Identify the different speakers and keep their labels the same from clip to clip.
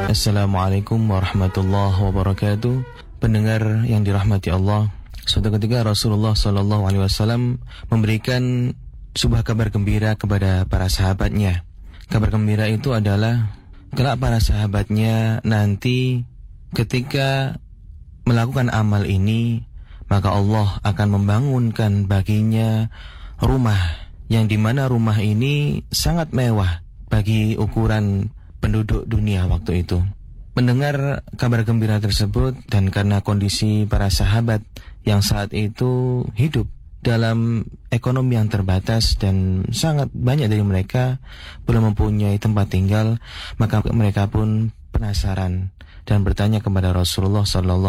Speaker 1: Assalamualaikum warahmatullahi wabarakatuh. Pendengar yang dirahmati Allah, suatu ketika Rasulullah SAW memberikan sebuah kabar gembira kepada para sahabatnya. Kabar gembira itu adalah kelak para sahabatnya nanti ketika melakukan amal ini, maka Allah akan membangunkan baginya rumah, yang dimana rumah ini sangat mewah bagi ukuran penduduk dunia waktu itu. Mendengar kabar gembira tersebut, dan karena kondisi para sahabat yang saat itu hidup dalam ekonomi yang terbatas dan sangat banyak dari mereka belum mempunyai tempat tinggal, maka mereka pun penasaran dan bertanya kepada Rasulullah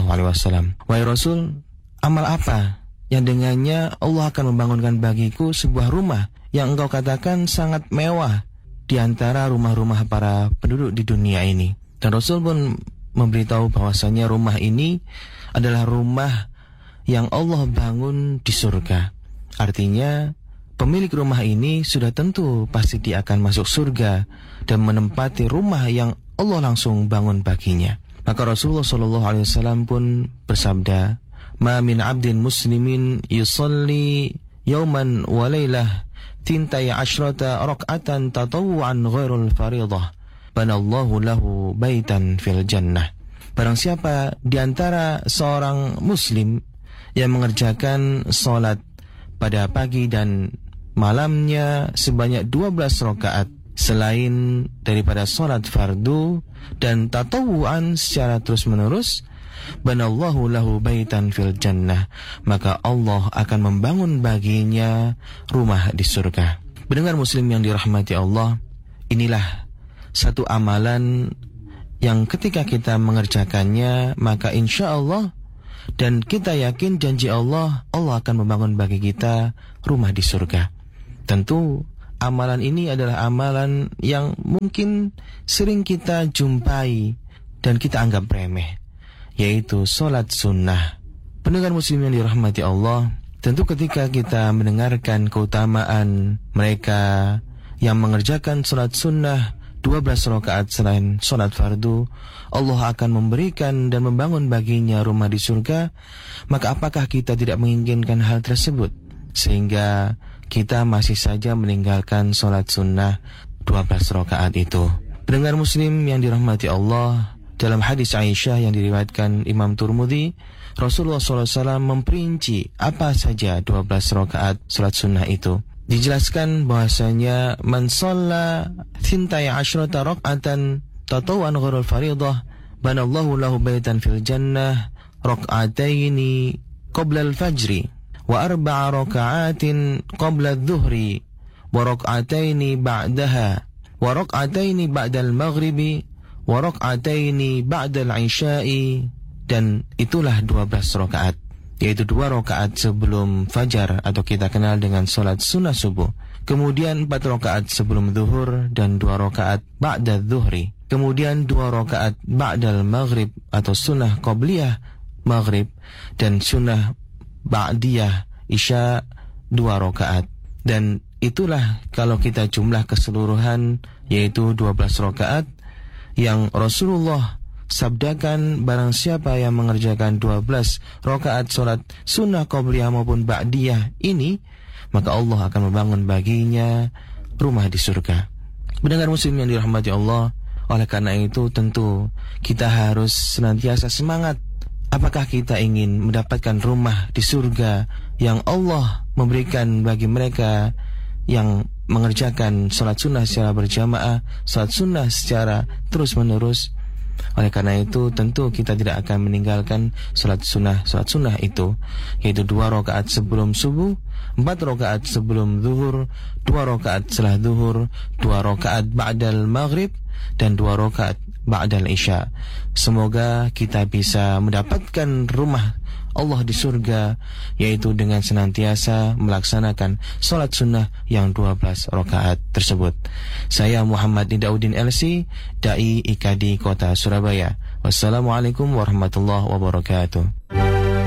Speaker 1: SAW, "Wahai Rasul, amal apa yang dengannya Allah akan membangunkan bagiku sebuah rumah yang engkau katakan sangat mewah di antara rumah-rumah para penduduk di dunia ini?" Dan Rasul pun memberitahu bahwasanya rumah ini adalah rumah yang Allah bangun di surga. Artinya pemilik rumah ini sudah tentu pasti dia akan masuk surga dan menempati rumah yang Allah langsung bangun baginya. Maka Rasulullah SAW pun bersabda, "Ma min abdin muslimin yusalli yawman wa laylah tintai asyrata rak'atan tatawu'an ghairul faridah, banallahu lahu baitan fil jannah." Barang siapa di antara seorang muslim yang mengerjakan salat pada pagi dan malamnya sebanyak 12 rakaat selain daripada salat fardu dan tatawu'an secara terus-menerus, banallahu lahu baitan fil jannah, maka Allah akan membangun baginya rumah di surga. Pendengar muslim yang dirahmati Allah, inilah satu amalan yang ketika kita mengerjakannya, maka insya Allah dan kita yakin janji Allah, Allah akan membangun bagi kita rumah di surga. Tentu amalan ini adalah amalan yang mungkin sering kita jumpai dan kita anggap remeh, yaitu sholat sunnah. Pendengar muslim yang dirahmati Allah, tentu ketika kita mendengarkan keutamaan mereka yang mengerjakan sholat sunnah 12 rakaat selain sholat fardu, Allah akan memberikan dan membangun baginya rumah di surga. Maka apakah kita tidak menginginkan hal tersebut sehingga kita masih saja meninggalkan sholat sunnah 12 rakaat itu? Pendengar muslim yang dirahmati Allah, dalam hadis Aisyah yang diriwayatkan Imam Turmudi, Rasulullah SAW memperinci apa saja 12 rakaat sholat sunnah itu. Dijelaskan bahwasanya man shalla thintai asyrata rak'atan tatawu'an ghairul faridah, banallahu lahu baitan fil jannah rak'ataini qabla al-fajri wa arba'a raka'atin qabla adh-dhuhri wa rak'ataini ba'daha wa rak'ataini ba'da al-maghribi wa rak'ataini ba'da al-isya'i. Dan itulah 12 rakaat, yaitu 2 rakaat sebelum fajar atau kita kenal dengan sholat sunnah subuh, kemudian 4 rakaat sebelum zuhur dan 2 rakaat ba'da zuhri, kemudian 2 rakaat ba'dal maghrib atau sunnah qobliyah maghrib, dan sunnah ba'diyah isya 2 rakaat. Dan itulah kalau kita jumlah keseluruhan yaitu 12 rakaat yang Rasulullah sabdakan, barang siapa yang mengerjakan 12 rakaat sholat sunnah qobliyah maupun ba'diyah ini, maka Allah akan membangun baginya rumah di surga. Mendengar muslim yang dirahmati Allah, oleh karena itu tentu kita harus senantiasa semangat. Apakah kita ingin mendapatkan rumah di surga yang Allah memberikan bagi mereka yang mengerjakan sholat sunnah secara berjamaah, sholat sunnah secara terus-menerus? Oleh karena itu tentu kita tidak akan meninggalkan sholat sunnah itu, yaitu 2 rakaat sebelum subuh, 4 rakaat sebelum zuhur, 2 rakaat setelah zuhur, 2 rakaat ba'dal maghrib, dan 2 rakaat ba'dal isya. Semoga kita bisa mendapatkan rumah Allah di surga, yaitu dengan senantiasa melaksanakan sholat sunnah yang 12 rakaat tersebut. Saya Muhammad Nidauddin LC, Dai IKADI Kota Surabaya. Wassalamualaikum warahmatullahi wabarakatuh.